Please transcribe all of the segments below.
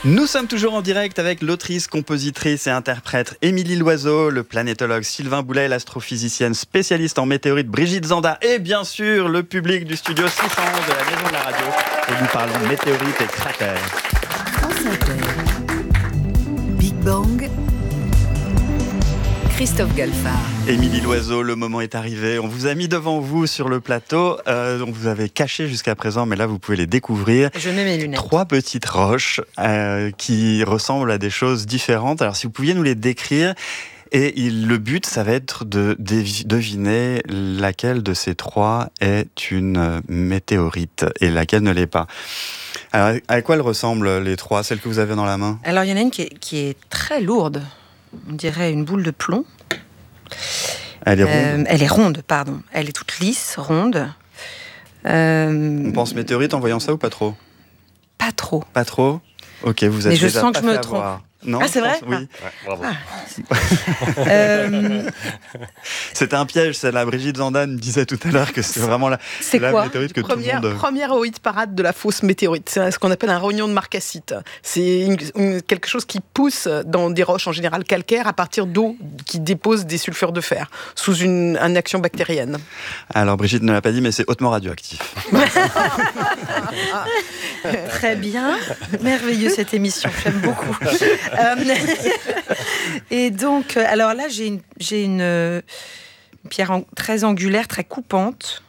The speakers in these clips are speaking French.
Nous sommes toujours en direct avec l'autrice, compositrice et interprète Émilie Loiseau, le planétologue Sylvain Boulet, l'astrophysicienne spécialiste en météorites Brigitte Zanda et bien sûr le public du studio 611 de la Maison de la Radio. Et nous parlons de météorites et cratères. Big Bang, Christophe Galfard. Émilie Loiseau, le moment est arrivé. On vous a mis devant vous sur le plateau. On vous avait caché jusqu'à présent, mais là vous pouvez les découvrir. Je mets mes lunettes. 3 petites roches qui ressemblent à des choses différentes. Alors si vous pouviez nous les décrire. Et le but, ça va être de deviner laquelle de ces 3 est une météorite et laquelle ne l'est pas. Alors, à quoi elles ressemblent les 3, celles que vous avez dans la main? Alors il y en a une qui est très lourde. On dirait une boule de plomb. Elle est ronde. Elle est ronde, pardon. Elle est toute lisse, ronde. On pense météorite en voyant ça ou pas trop? Pas trop. Pas trop? Ok, vous êtes mais je déjà sens que pas je me fait trompe. avoir. Non, c'est vrai? Oui. Ouais, bravo. C'était un piège, celle-là. Brigitte Zanda me disait tout à l'heure que c'est vraiment la météorite que tout le monde... Première au hit parade de la fausse météorite. C'est ce qu'on appelle un rognon de marcassite. C'est quelque chose qui pousse dans des roches en général calcaires à partir d'eau qui dépose des sulfures de fer sous une action bactérienne. Alors Brigitte ne l'a pas dit, mais c'est hautement radioactif. Très bien. Merveilleux cette émission, j'aime beaucoup. Et donc, alors là, j'ai une pierre très angulaire, très coupante,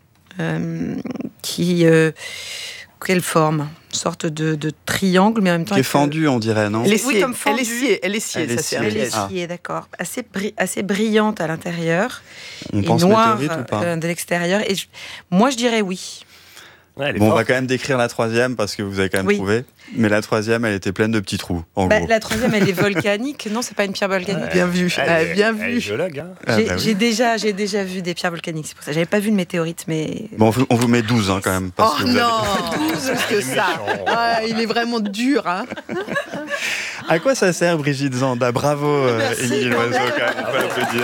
quelle forme? Une sorte de triangle, mais en même temps... Qui est fendue, on dirait, non? Elle est sciée, comme fendue. Elle est sciée, ça sert. Elle est sciée, d'accord. Assez brillante à l'intérieur. On et pense noire météorite ou pas? de l'extérieur. Et moi, je dirais oui. Ouais, Bon, on va quand même décrire la 3e parce que vous avez quand même trouvé. Mais la 3e, elle était pleine de petits trous, en gros. La 3e, elle est volcanique. Non, c'est pas une pierre volcanique. Bien vu. Bien vu. Elle est géologue, hein. J'ai déjà vu des pierres volcaniques. C'est pour ça. J'avais pas vu de météorite, mais... Bon, on vous met 12 quand même. Parce que vous non, avez... 12 que ça. Ah, il est vraiment dur. Hein. À quoi ça sert, Brigitte Zanda? Bravo, Émilie Loiseau, quand même. On peut l'applaudir.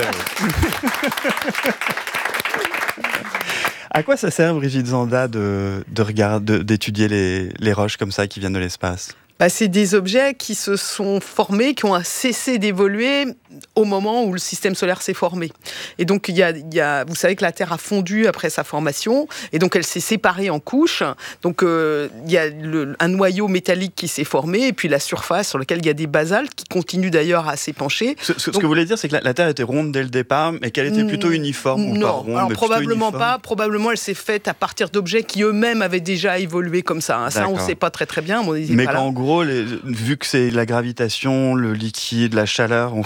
À quoi ça sert, Brigitte Zanda, d'étudier les roches comme ça qui viennent de l'espace? C'est des objets qui se sont formés, qui ont cessé d'évoluer au moment où le système solaire s'est formé. Et donc, vous savez que la Terre a fondu après sa formation, et donc elle s'est séparée en couches. Donc, il y a un noyau métallique qui s'est formé, et puis la surface sur laquelle il y a des basaltes qui continuent d'ailleurs à s'épancher. Ce que vous voulez dire, c'est que la Terre était ronde dès le départ, mais qu'elle était plutôt uniforme ou pas ronde? Non, probablement pas. Probablement, elle s'est faite à partir d'objets qui eux-mêmes avaient déjà évolué comme ça. Hein. Ça, on ne sait pas très très bien. Mais qu'en gros, vu que c'est la gravitation, le liquide, la chaleur,